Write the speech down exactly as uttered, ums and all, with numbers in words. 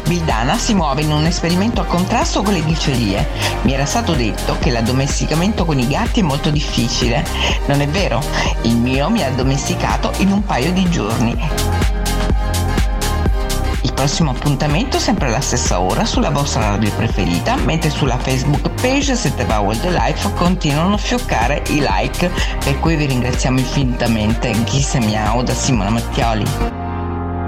Vildana si muove in un esperimento a contrasto con le dicerie. Mi era stato detto che l'addomesticamento con i gatti è molto difficile. Non è vero, il mio mi ha addomesticato in un paio di giorni. Il prossimo appuntamento sempre alla stessa ora sulla vostra radio preferita, mentre sulla Facebook page sette va Wildlife continuano a fioccare i like, per cui vi ringraziamo infinitamente. Ghisa miau da Simona Mattioli.